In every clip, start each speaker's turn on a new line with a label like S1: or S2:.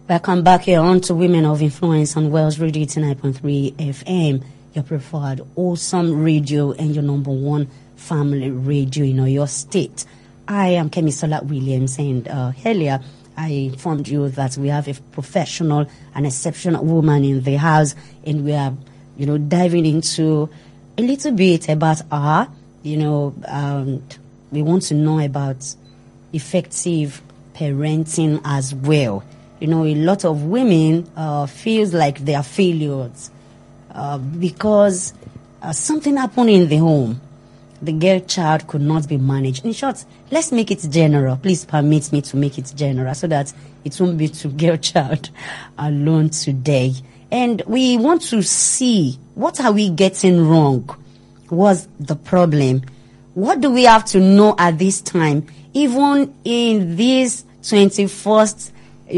S1: Welcome back here on to Women of Influence on Wells Radio 89.3 FM, your preferred awesome radio and your number one family radio in your state. I am Kemisola Williams, and earlier I informed you that we have a professional and exceptional woman in the house, and we are, diving into a little bit about her. We want to know about effective parenting as well. A lot of women feels like they are failures because something happened in the home. The girl child could not be managed. In short, let's make it general. Please permit me to make it general so that it won't be to girl child alone today. And we want to see, what are we getting wrong? What's the problem? What do we have to know at this time? Even in this 21st,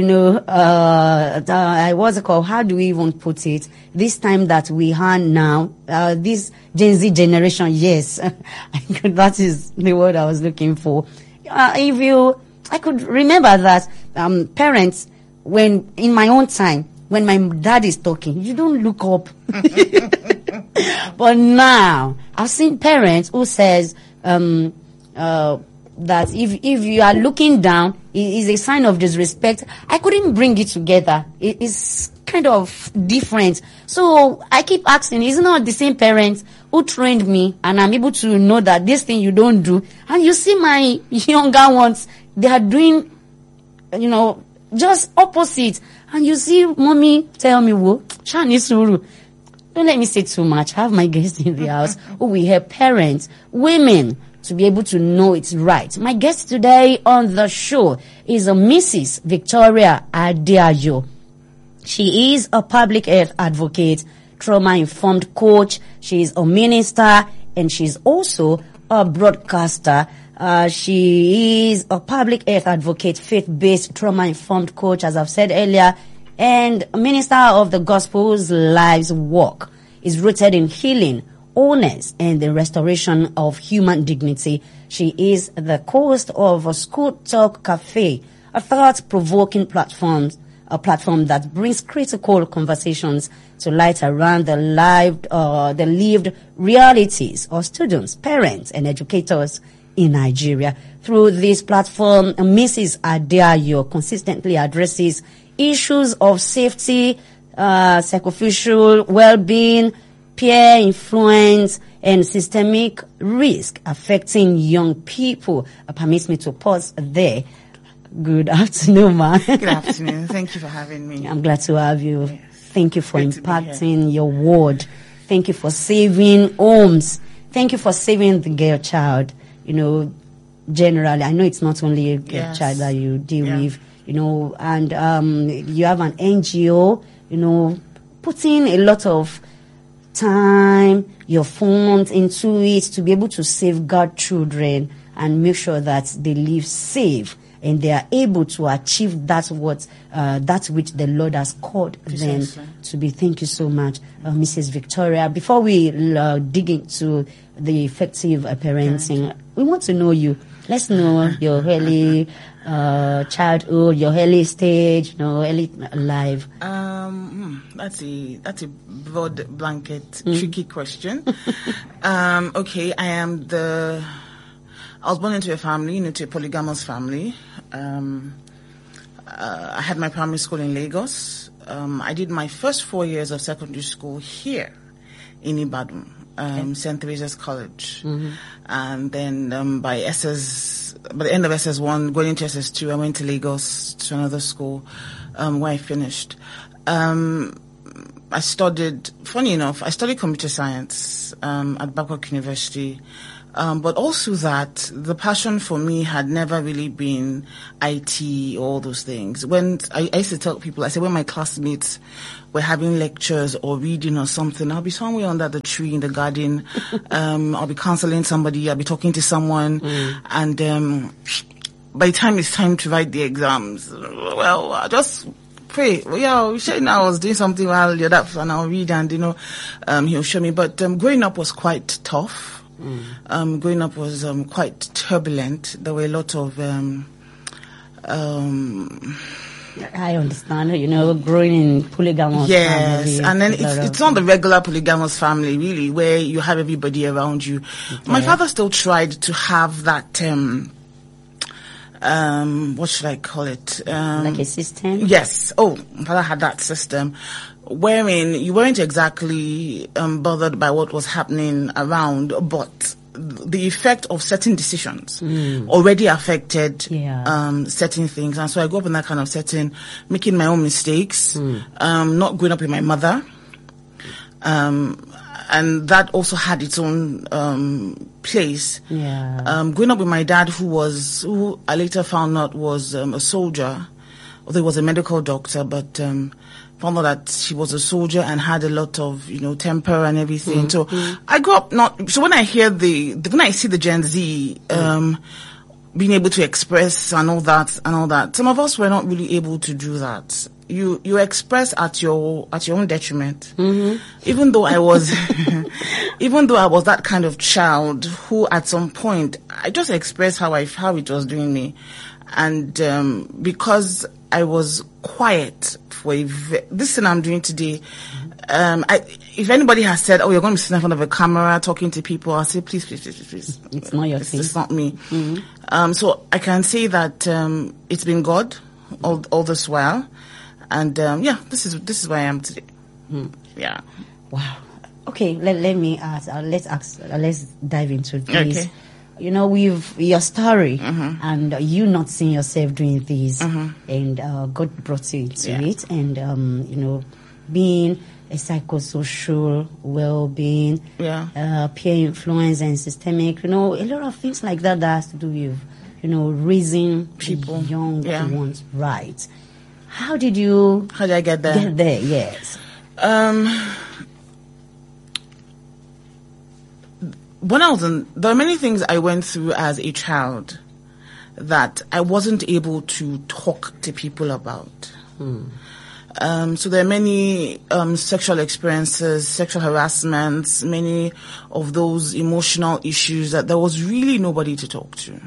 S1: how do we even put it? This time that we are now, this Gen Z generation, yes, that is the word I was looking for. I could remember that, parents, when, in my own time, when my dad is talking, you don't look up. But now, I've seen parents who says, that if you are looking down, it is a sign of disrespect. I couldn't bring it together. It is kind of different. So I keep asking, is it not the same parents who trained me, and I'm able to know that this thing you don't do? And you see my younger ones, they are doing, just opposite. And you see mommy tell me, "Wo, Shani Suru." Don't let me say too much. I have my guests in the house who will help parents, women, to be able to know it's right. My guest today on the show is a Mrs. Victoria Adeayo. She is a public health advocate, trauma-informed coach. She is a minister, and she's also a broadcaster. She is a public health advocate, faith-based trauma-informed coach, as I've said earlier, and a minister of the gospel's life's work is rooted in healing, wholeness, and the restoration of human dignity. She is the host of a School Talk Cafe, a thought-provoking platform that brings critical conversations to light around the lived realities of students, parents, and educators in Nigeria. Through this platform, Mrs. Adeayo consistently addresses issues of safety, psychosocial well-being, peer influence, and systemic risk affecting young people. Permits me to pause there. Good afternoon, ma'am.
S2: Good afternoon. Thank you for having me.
S1: I'm glad to have you.
S2: Yes.
S1: Thank you for impacting your word. Thank you for saving homes. Thank you for saving the girl child. Generally, I know it's not only a girl child that you deal with, and you have an NGO, putting a lot of time, your funds into it to be able to safeguard children and make sure that they live safe and they are able to achieve that which the Lord has called them to be. Thank you so much, Mrs. Victoria. Before we dig into the effective parenting, we want to know you. Let's know your early childhood, your early stage, early life.
S2: That's a broad blanket, tricky question. Okay, I was born into a family, into a polygamous family. I had my primary school in Lagos. I did my first 4 years of secondary school here in Ibadan. St. Teresa's College. Mm-hmm. And then by the end of SS1, going into SS2, I went to Lagos to another school where I finished. I studied computer science at Babcock University. But also that the passion for me had never really been IT, all those things. When I used to tell people, I said, when my classmates were having lectures or reading or something, I'll be somewhere under the tree in the garden. I'll be counseling somebody, I'll be talking to someone. And by the time it's time to write the exams, well, I just pray. Well, I was doing something while you're up, and I'll read and, he'll show me. But growing up was quite tough. Growing up was quite turbulent. There were a lot of
S1: I understand, growing in polygamous
S2: Yes,
S1: family.
S2: and then it's not the regular polygamous family, really, where you have everybody around you. Okay. My father still tried to have that, what should I call it?
S1: Like a system?
S2: Yes. Oh, my father had that system wherein you weren't exactly bothered by what was happening around, but the effect of certain decisions already affected certain things. And so I grew up in that kind of setting, making my own mistakes, not growing up with my mother. And that also had its own place.
S1: Yeah.
S2: Growing up with my dad, who I later found out was a soldier, although he was a medical doctor, but found out that he was a soldier and had a lot of, temper and everything. So I grew up so when I hear when I see the Gen Z, being able to express and all that, some of us were not really able to do that. You express at your own detriment. Even though I was, that kind of child who at some point, I just expressed how it was doing me. And, because I was quiet for this thing I'm doing today, if anybody has said, "Oh, you're going to be sitting in front of a camera talking to people," I'll say, "Please.
S1: It's not your thing.
S2: It's not me." So I can say that it's been God all this while, and this is where I am today. Yeah.
S1: Wow. Okay. Let me ask. Let's dive into this.
S2: Okay.
S1: Your story, and you not seeing yourself doing this, and God brought you into it, and being a psychosocial well-being, peer influence and systemic, a lot of things like that has to do with, raising people, young ones right. How did I
S2: get there?
S1: Get there, yes.
S2: When I was there are many things I went through as a child that I wasn't able to talk to people about. So there are many sexual experiences, sexual harassments, many of those emotional issues that there was really nobody to talk to.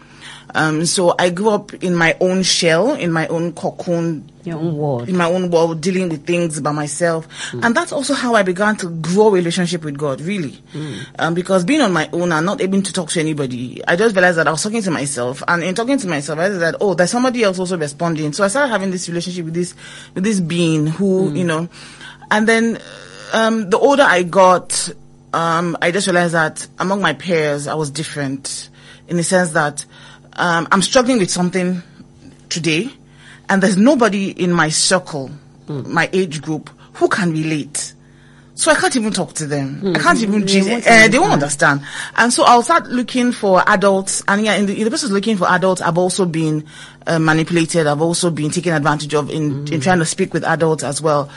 S2: So I grew up in my own shell, in my own cocoon,
S1: your own world,
S2: in my own world, dealing with things by myself. And that's also how I began to grow a relationship with God, really. Because being on my own and not able to talk to anybody, I just realized that I was talking to myself. And in talking to myself, I realized that, there's somebody else also responding. So I started having this relationship with this being who, and then, the older I got, I just realized that among my peers, I was different in the sense that, I'm struggling with something today, and there's nobody in my circle, my age group, who can relate. So I can't even talk to them. I can't even, they won't understand. And so I'll start looking for adults, and in the process of looking for adults, I've also been manipulated. I've also been taken advantage of in trying to speak with adults as well.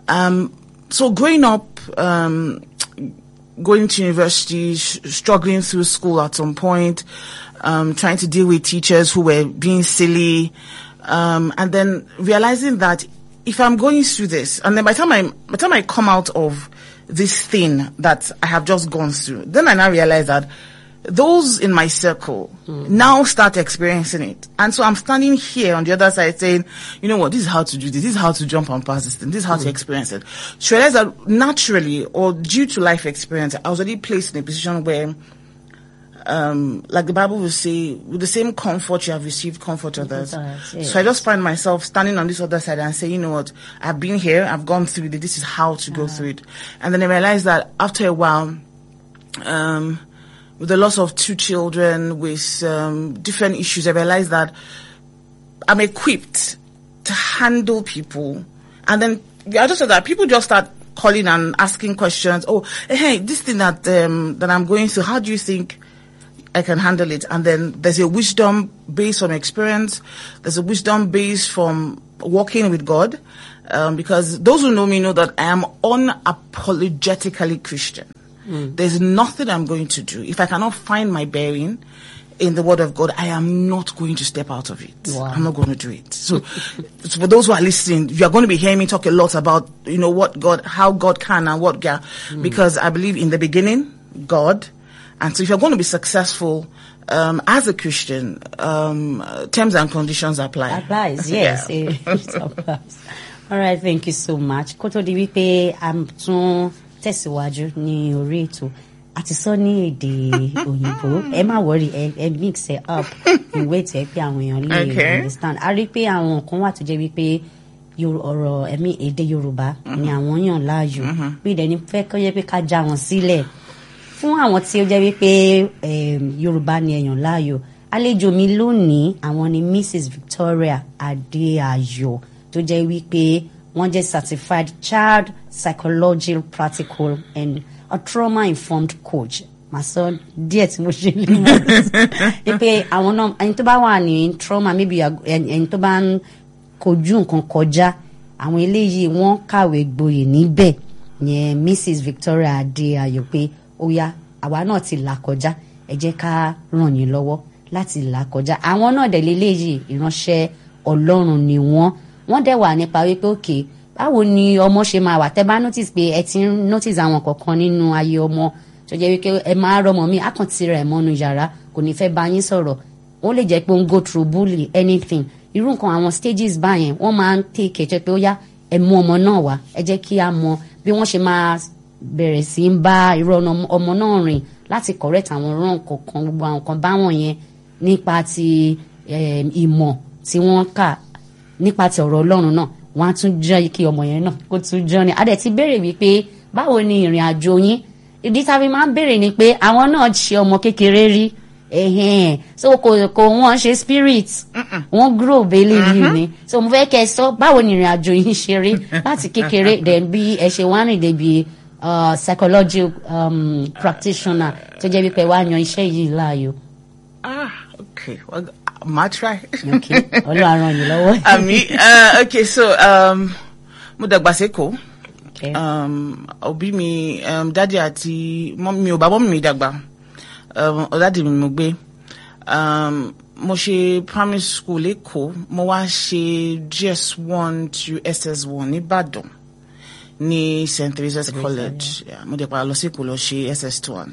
S2: So growing up, going to university, struggling through school at some point, trying to deal with teachers who were being silly, and then realizing that if I'm going through this, and then by the time I come out of this thing that I have just gone through, then I now realize that those in my circle now start experiencing it. And so I'm standing here on the other side saying, you know what, this is how to do this is how to jump on past this thing, this is how to experience it. So I realize that naturally, or due to life experience, I was already placed in a position where, like the Bible will say, with the same comfort you have received, comfort others. Yes. So I just find myself standing on this other side and say, you know what, I've been here, I've gone through it, this is how to go through it. And then I realized that after a while, with the loss of 2 children, with different issues, I realized that I'm equipped to handle people. And then I just said that people just start calling and asking questions. Oh, hey, this thing that I'm going through, how do you think I can handle it? And then there's a wisdom based on experience. There's a wisdom based from walking with God. Because those who know me know that I am unapologetically Christian. There's nothing I'm going to do. If I cannot find my bearing in the Word of God, I am not going to step out of it.
S1: Wow.
S2: I'm not going to do it. So for those who are listening, you are going to be hearing me talk a lot about, how God can and what God, because I believe in the beginning, God. And so if you're going to be successful, as a Christian, terms and conditions apply.
S1: Applies, yes. It applies. All right, thank you so much. Kó tó di wípé tún tẹ̀síwájú ní orí ètò àti sọ ní èdè òyìnbó. Ẹ má worry, ẹ mix it up in way tí ẹ pé àwọn èèyàn lè understand. A rí pé àwọn kan wà tó jẹ́ wípé ọ̀rọ̀ èdè Yorùbá ni àwọn yàn láàyò. Bí ìdẹ́ni fẹ́ kọ́ yẹ pé ká já wọn sílẹ̀. Fún àwọn tí ó jẹ́ wípé Yorùbá ni èèyàn láàyò. Àlejò mi lónìí àwọn ni Mrs. Victoria Adéayọ̀ tó jẹ́ wípé wọ́n jẹ́ certified child psychological practical and a trauma-informed coach. Màá sọ díẹ̀ tí mo ṣe lè mọ̀ pé àwọn náà ẹni tó bá wà ní trauma maybe ẹni tó bá ń kojú nǹkan kọjá àwọn eléyìí wọ́n kàwé gboyè níbẹ̀ yẹn Mrs. Victoria Adéayọ̀ pé ó yá àwa náà ti là kọjá ẹ jẹ́ ká ràn yín lọ́wọ́ láti là kọjá àwọn náà dẹ̀ léléyìí ìránṣẹ́ Ọlọ́run ni wọ́n dẹ̀ wà nípa wípé òkè báwo ni ọmọ ṣe máa wà tẹ́ bá notice pé ẹ ti ń notice àwọn kọ̀ọ̀kan nínú ayé ọmọ tó jẹ́ wípé ẹ máa rọmọ mi àkàntì rẹ̀ mọ́nu yàrá kò ní fẹ́ bá yín sọ̀rọ̀ ó lè jẹ́ pé ó ń go through bully anything irú nǹkan àwọn stages báyẹn wọ́n máa ń take ẹ̀jẹ̀ pé ó yá ẹ mú ọmọ náà wá ẹ jẹ́ kí a mọ bí wọ́n ṣe máa bẹ̀rẹ̀ sí ń bá irú ọmọ náà rìn láti correct àwọn ọ̀ràn kọ̀ọ̀kan gbogbo àwọn kan báwọn yẹn nípa ti ìmọ̀ tí wọ́n kà nípa ti ọ̀rọ̀ Ọlọ́run náà wọ́n á tún jẹ́ kí ọmọ yẹn náà kó tún jọ́ ni. A dẹ̀ ti béèrè wípé báwo ni ìrìn àjò yín ìdí tá a fi máa ń béèrè ni pé àwọn náà ṣe ọmọ kékeré rí so kò wọ́n ṣe spirit wọ́n grow belly yìí ni so mo fẹ́ kẹ́ ẹ sọ báwo ni ìrìn àjò yín ṣe rí láti kékeré then bí ẹ ṣe wá rìn débi psychological practitioner tó jẹ́ wípé wá yan iṣẹ́ yìí láàyò.
S2: Okay. Well, I'll try.
S1: Okay. Ọlọ́run ràn yín lọ́wọ́.
S2: Okay, so mo dàgbà s'Èkó.
S1: Okay.
S2: Òbí mi daddy àti mi ò bàbá mi dàgbà. Daddy mi mo gbé. Mo ṣe primary school l'Èkó, mo wá ṣe GS1 to SS1 ní Ìbàdàn ní St. Teresa's College. Yeah, mo dẹ̀ padà lọ s'Èkó lọ ṣe SS2 and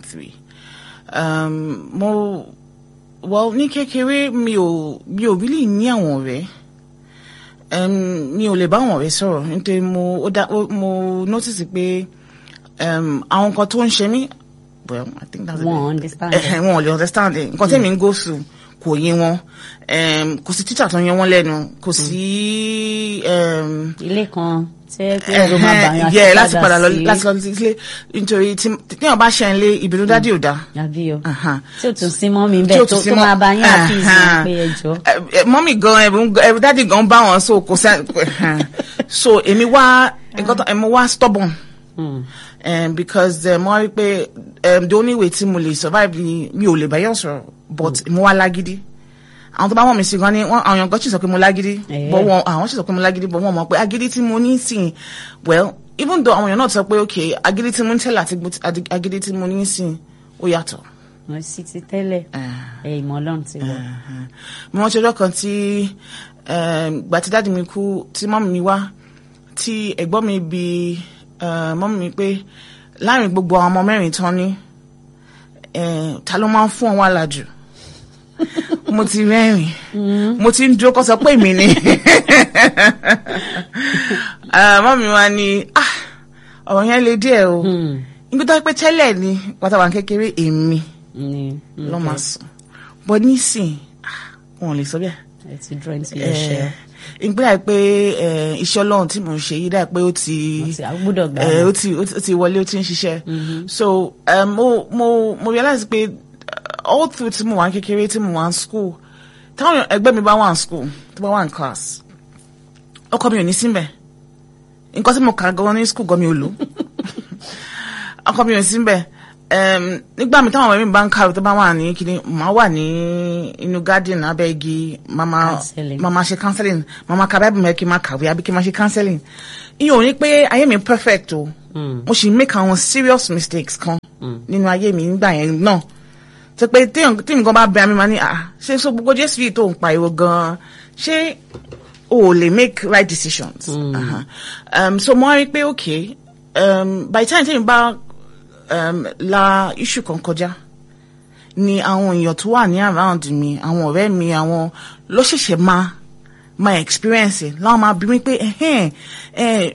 S2: 3. Well, ní kékeré mi ò really ní àwọn ọ̀rẹ́. Mi ò lè bá àwọn ọ̀rẹ́ sọ̀rọ̀ nítorí mo notice pé àwọn nǹkan tó ń ṣe mí, well, I think that's
S1: wọ́n understand it.
S2: Wọ́n lè understand it. Nǹkan tẹ́mi ń go through kò yé wọn. Kò sí teacher tó ń yẹ wọ́n lẹ́nu. Kò sí
S1: ilé kan tí ẹ̀rọ máa bá yàn
S2: àti láti padà lọ sílé nítorí tí wọ́n bá ṣe ń lé ìbínú dádì ò dá.
S1: Àbí o. Tí o tún sí mọ́mí bẹ́ẹ̀ tó máa bá yàn àti ìsìn pé ẹjọ́.
S2: Mọ́mí gan ẹ̀rù dádì gan bá wọn so kò sẹ́ so èmi wá stubborn. Because mo wá rí pé the only way tí mo lè survive ni mi ò lè bá yàn sọ̀rọ̀ but mo wá lágídí. Àwọn tó bá wọ́n mi sí gan ni àwọn èèyàn kan sì sọ pé mo lágídí but àwọn sì sọ pé mo lágídí but wọ́n mọ̀ pé agídí tí mo ní sìn well even though àwọn èèyàn náà sọ pé okay agídí tí mo ń tẹ́lẹ̀ àti agídí tí mo ní sìn ó yàtọ̀.
S1: Mo sì ti tẹ́lẹ̀ ìmọ̀ Ọlọ́run ti wọ̀.
S2: Mo rántí ọjọ́ kan tí gbà tí dáàdì mi kú tí mọ́mì mi wá tí ẹ̀gbọ́n mi bi mọ́mì mi pé láàrin gbogbo àwọn ọmọ mẹ́rin tán ní ta ló máa ń fún ọ wá lájú. Mo ti rẹ́rìn mo ti ń dúró kó sọ pé èmi ni mọ́mì wa ni ọ̀rọ̀ yẹn le díẹ̀ o nígbà tó pé tẹ́lẹ̀ ni pátáwà kékeré èmi ló máa sùn bọ́ nísìn wọn lè sọ bẹ́ẹ̀.
S1: It's drawn to your share.
S2: Ìgbà pé iṣẹ́ Ọlọ́run tí mo ń ṣe yí dá pé ó ti wọlé ó ti ń ṣiṣẹ́. So mo realize pé all through tí mo wà kékeré tí mo wà ní school táwọn ẹgbẹ́ mi bá wà ní school tó bá wà ní class ọkọ mi ò ní síbẹ̀ nǹkan tí mo kà gan ní school gan mi ò lò ọkọ mi ò ní síbẹ̀ nígbà mi táwọn ọmọ mi bá ń kàwé tó bá wà ní kíní màá wà ní inú garden abẹ́ igi mama ṣe counseling mama ka bible mẹ́kì máa kàwé àbí kí máa ṣe counseling ìyẹn ò ní pé ayé mi perfect o mo sì make àwọn serious mistakes kan nínú ayé mi nígbà yẹn náà tó pé tí nǹkan bá bẹ àmì máa ní ṣé so gbogbo Jésù yìí tó ń pariwo gan ṣé o lè make right decisions. So mo rí pé okay by the time tí mi bá la issue kan kọjá ni àwọn èèyàn tó wà ní around mi, àwọn ọ̀rẹ́ mi, àwọn ló ṣẹ̀ṣẹ̀ máa experience láwọn máa bí mi pé